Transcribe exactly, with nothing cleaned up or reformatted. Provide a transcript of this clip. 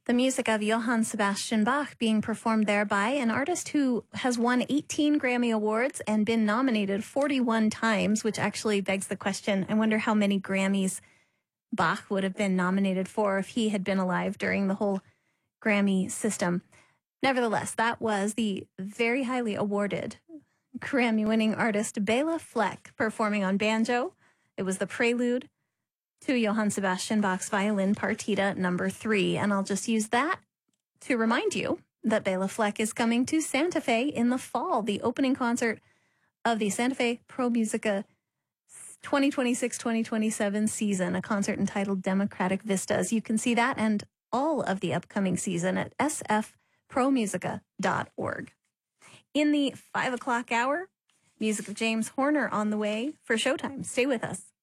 The music of Johann Sebastian Bach being performed there by an artist who has won eighteen Grammy Awards and been nominated forty-one times, which actually begs the question, I wonder how many Grammys Bach would have been nominated for if he had been alive during the whole Grammy system. Nevertheless, that was the very highly awarded Grammy-winning artist Bela Fleck performing on banjo. It was the prelude to Johann Sebastian Bach's Violin Partita number three. And I'll just use that to remind you that Bela Fleck is coming to Santa Fe in the fall, the opening concert of the Santa Fe Pro Musica twenty twenty-six twenty twenty-seven season, a concert entitled Democratic Vistas. You can see that and all of the upcoming season at s f pro musica dot org. In the five o'clock hour, music of James Horner on the way for Showtime. Stay with us.